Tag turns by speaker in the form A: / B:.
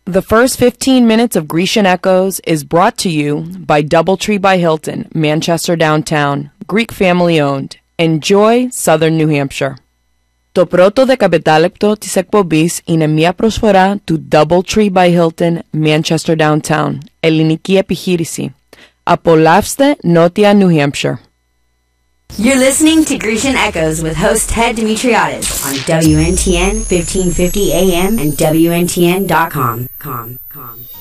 A: The first 15 minutes of Grecian Echoes is brought to you by Doubletree by Hilton, Manchester Downtown, Greek family owned. Enjoy Southern New Hampshire. Το πρώτο 15 λεπτό της εκπομπής είναι μια προσφορά του Doubletree by Hilton, Manchester Downtown, ελληνική επιχείρηση. Απολαύστε Νότια New Hampshire.
B: You're listening to Grecian Echoes with host Ted Dimitriadis on WNTN 1550 AM and WNTN.com.